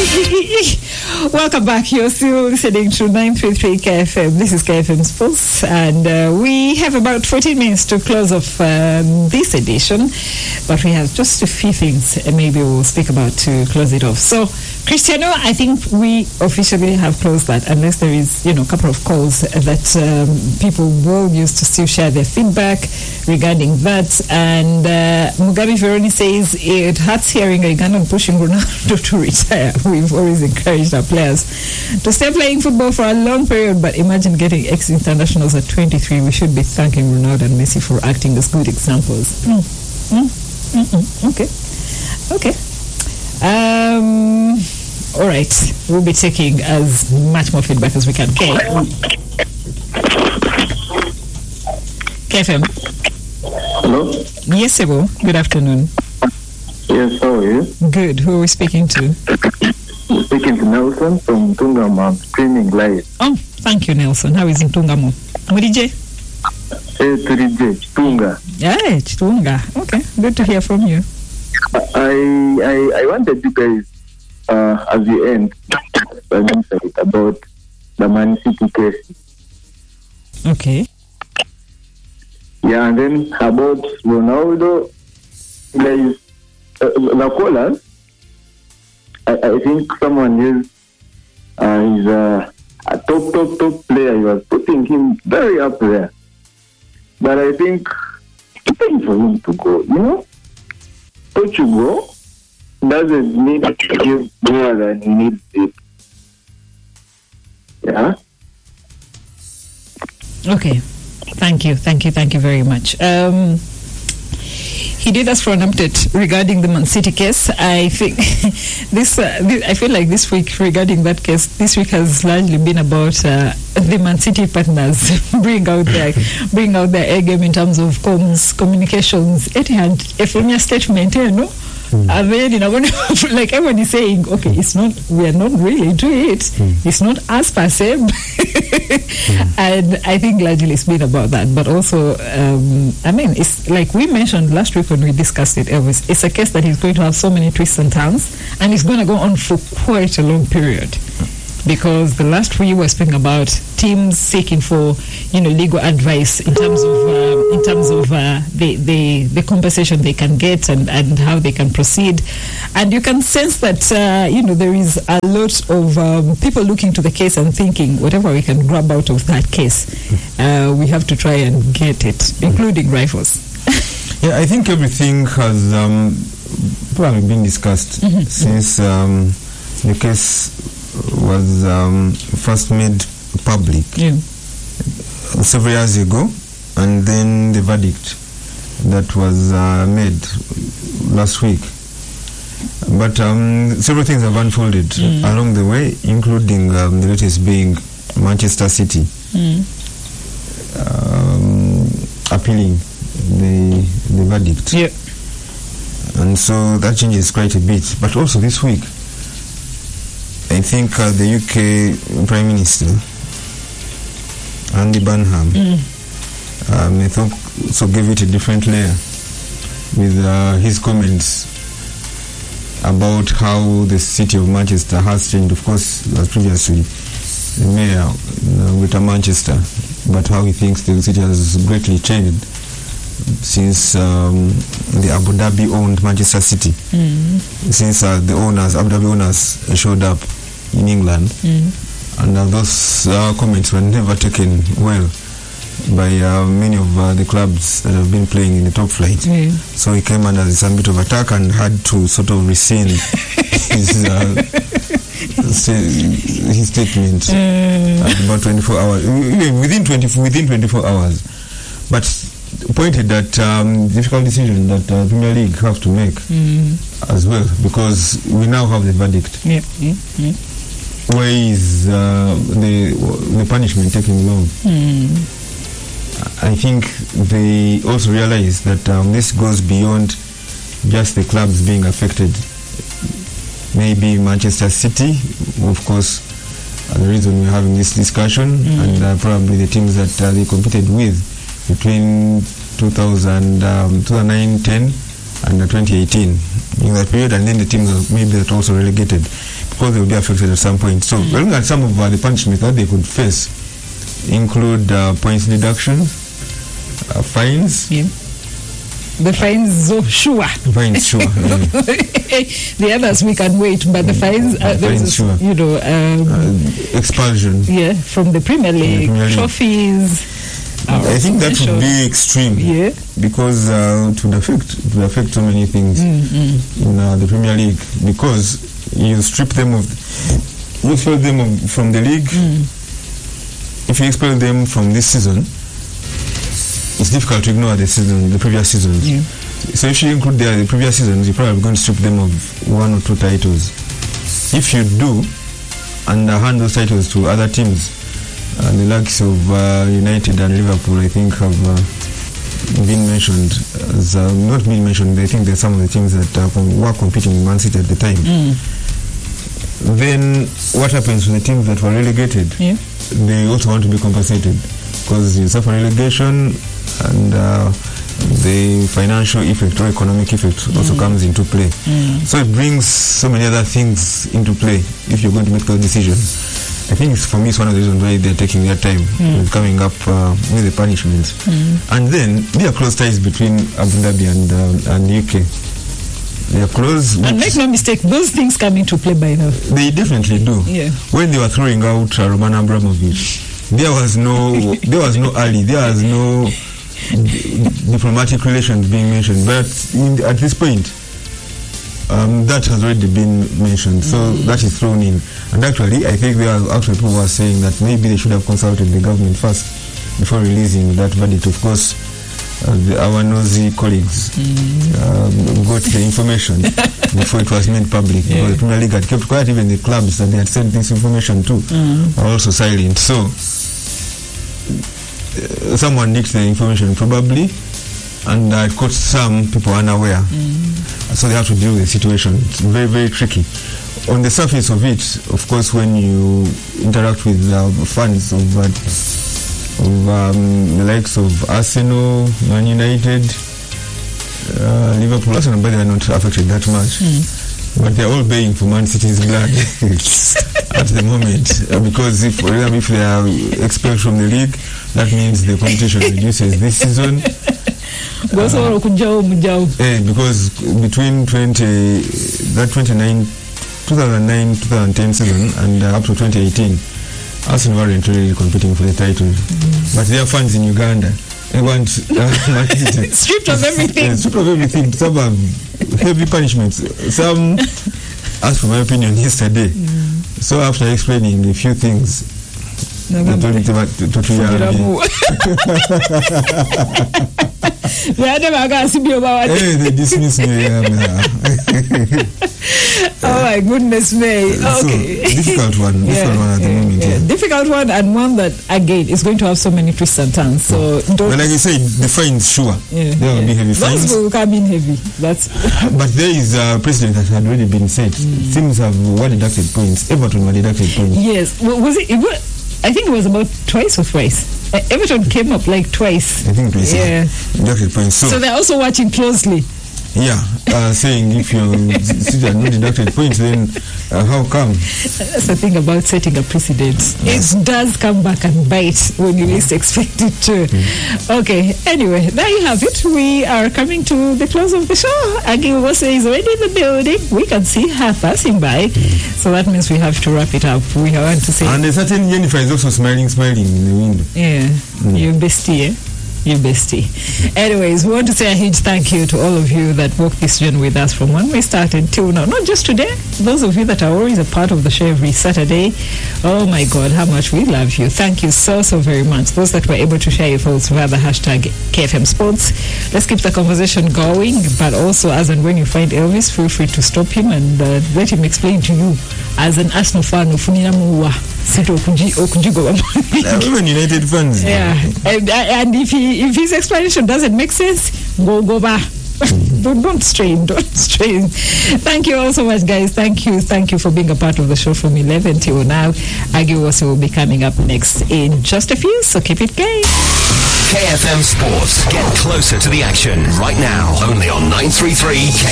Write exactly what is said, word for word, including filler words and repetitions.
Welcome back. You're still listening to nine three three K F M. This is K F M's Pulse, and uh, we have about fourteen minutes to close off um, this edition, but we have just a few things uh, maybe we'll speak about to close it off. So, Cristiano, I think we officially have closed that, unless there is, you know, a couple of calls that um, people will use to still share their feedback regarding that. And uh, Mugabe Veroni says it hurts hearing a Ugandan pushing Ronaldo to retire. We've always encouraged our players to stay playing football for a long period, but imagine getting ex-internationals at twenty-three. We should be thanking Ronaldo and Messi for acting as good examples. Mm. Mm. Mm-mm. Okay. Okay. Um, all right. We'll be taking as much more feedback as we can. K. K F M. Hello? Yes, Sebo. Good afternoon. Yes, how are you? Good. Who are we speaking to? Speaking to Nelson from Ntungamo, streaming live. Oh, thank you, Nelson. How is Ntungamo? Mudije? Hey, Turije, Tunga. Yeah, Tunga. Okay, good to hear from you. I I, I wanted you guys, uh, as you end, an insight about the Man City case. Okay. Yeah, and then about Ronaldo, guys, uh, the callers, I, I think someone is uh, is uh, a top, top, top player. He was putting him very up there. But I think it's time for him to go. You know, Portugal doesn't need to give more than he needs it. Yeah? Okay. Thank you. Thank you. Thank you very much. Um, He did ask for an update regarding the Man City case. I think this, uh, this, I feel like this week regarding that case, this week has largely been about uh, the Man City partners bring out their bring out their A game in terms of comms, communications. Etihad, from your statement, you know, mm. I mean, you know, like everyone is saying, okay, it's not, we are not really doing it. Mm. It's not as per se. mm. And I think largely it's been about that. But also, um, I mean, it's like we mentioned last week when we discussed it, Elvis, it's a case that is going to have so many twists and turns, and it's going to go on for quite a long period. Because the last we were speaking about teams seeking for, you know, legal advice in terms of uh, in terms of uh, the, the the compensation they can get and, and how they can proceed, and you can sense that uh, you know there is a lot of um, people looking to the case and thinking whatever we can grab out of that case, uh, we have to try and get it, including rifles. Yeah, I think everything has um, probably been discussed mm-hmm. since um, the case was um, first made public yeah. several years ago, and then the verdict that was uh, made last week. But um, several things have unfolded mm. along the way, including um, the latest being Manchester City mm. um, appealing the the verdict. Yeah. And so that changes quite a bit. But also this week, I think uh, the U K Prime Minister, Andy Burnham, mm. um, I think also gave it a different layer with uh, his comments about how the city of Manchester has changed. Of course, as previously the mayor, you know, Greater Manchester, but how he thinks the city has greatly changed since um, the Abu Dhabi-owned Manchester City, mm. since uh, the owners, Abu Dhabi owners, showed up in England, mm. and uh, those uh, comments were never taken well by uh, many of uh, the clubs that have been playing in the top flight. Mm. So he came under some bit of attack and had to sort of rescind his, uh, sta- his statement mm. at about twenty-four hours, within twenty within twenty-four hours, but pointed that um, difficult decision that uh, Premier League have to make mm. as well, because we now have the verdict. Yeah. Yeah. Yeah. Where is uh, the the punishment taking long? Mm. I think they also realize that um, this goes beyond just the clubs being affected. Maybe Manchester City, of course, are the reason we're having this discussion, mm. and uh, probably the teams that uh, they competed with between two thousand nine ten and twenty eighteen in that period, and then the teams maybe that also relegated. of course they will be affected at some point. So, mm. looking at some of uh, the punishments that they could face include uh, points deduction, uh, fines. Yeah. The fines, so sure. Fines, sure. Yeah. The others we can wait, but the fines, uh, fines a, sure. you know, um, uh, expulsion. Yeah, from the Premier League, Premier League. Trophies. I think that would be extreme. Yeah. Because uh, it would affect it would affect so many things mm-hmm. in uh, the Premier League, because you strip them of, you expel them of, from the league. Mm. If you expel them from this season, it's difficult to ignore the season, the previous seasons. Yeah. So if you include the, the previous seasons, you're probably going to strip them of one or two titles. If you do, and uh, hand those titles to other teams, uh, the likes of uh, United and Liverpool, I think, have uh, been mentioned as uh, not been mentioned. I think they're some of the teams that uh, were competing with Man City at the time. Mm. Then what happens to the teams that were relegated? Yeah. They also want to be compensated, because you suffer relegation, and uh, the financial effect or economic effect mm. also comes into play. Mm. So it brings so many other things into play if you're going to make those decisions. I think it's, for me, it's one of the reasons why they're taking their time mm. with coming up uh, with the punishments. Mm. And then there are close ties between Abu Dhabi and uh, and U K. They are close. And make no mistake, those things come into play by now. They definitely do. Yeah. When they were throwing out uh, Roman Abramovich, there was no, there was no Ali, there was no d- diplomatic relations being mentioned. But in, at this point, um, that has already been mentioned, so mm. that is thrown in. And actually, I think there are actually people who are saying that maybe they should have consulted the government first before releasing that verdict. Of course, uh, the, our nosy colleagues mm. um, got the information before it was made public. Yeah. Because the Premier League had kept quiet. Even the clubs that they had sent this information to mm. are also silent. So uh, someone leaked the information probably, and uh, it caught some people unaware. Mm. So they have to deal with the situation. It's very, very tricky. On the surface of it, of course, when you interact with uh, fans of, uh, of um, the likes of Arsenal, Man United, uh, Liverpool, Arsenal, but they are not affected that much. Mm. But they're all paying for Man City's blood at the moment. Uh, because if, for example, if they are expelled from the league, that means the competition reduces this season. Uh, eh, because between twenty, that twenty-nine, two thousand nine, two thousand ten season and uh, up to twenty eighteen, Arsenal weren't really competing for the title. Mm. But their fans in Uganda, they want uh, stripped of everything. Uh, stripped of everything. Some have heavy punishments. Some, as for my opinion, yesterday. Mm. So after explaining a few things, no, they told me to, to, to, to Hey, they dismiss me. Oh my goodness me. Okay. So, difficult one. Difficult yeah, one at the yeah, moment. Yeah. Yeah. Difficult one, and one that again is going to have so many twists and turns. So yeah. don't. But like I said, the fines, sure. Yeah, there will yeah. be heavy fines. Those will come in heavy. That's. But there is a precedent that had already been set. Mm. Teams have were deducted points. Everton were deducted points. Yes. Well, was it? it was, I think it was about twice or thrice. Uh, Everton came up like twice. I think twice. Yeah. Deducted points. So, so they're also watching closely. Yeah, uh, saying if you see not deducted points, then uh, how come? That's the thing about setting a precedent. Yes. It does come back and bite when you least expect it to. Mm. Okay, anyway, there you have it. We are coming to the close of the show. Agi Wose is already in the building. We can see her passing by. Mm. So that means we have to wrap it up. We want to say. And a certain Jennifer is also smiling, smiling in the window. Yeah, mm. Your bestie, eh? You bestie. Anyways, we want to say a huge thank you to all of you that walked this journey with us from when we started till now. Not just today, those of you that are always a part of the show every Saturday. Oh my God, how much we love you. Thank you so, so very much. Those that were able to share your thoughts via the hashtag K F M Sports. Let's keep the conversation going, but also as and when you find Elvis, feel free to stop him and uh, let him explain to you as an Arsenal fan of Funinamuwa. Even United fans. Yeah, and, and if he if his explanation doesn't make sense, go go back. don't don't strain, don't strain. Thank you all so much, guys. Thank you, thank you for being a part of the show from eleven till now. Agi Wose will be coming up next in just a few, so keep it going. K F M Sports. Get closer to the action right now. Only on nine three three K